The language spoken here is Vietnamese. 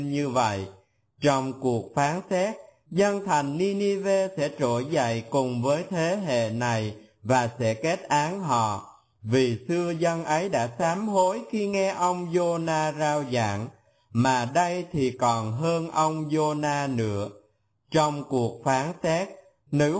như vậy. Trong cuộc phán xét, dân thành Ninive sẽ trỗi dậy cùng với thế hệ này và sẽ kết án họ, vì xưa dân ấy đã sám hối khi nghe ông Giô-na rao giảng, mà đây thì còn hơn ông Giô-na nữa. Trong cuộc phán xét, nữ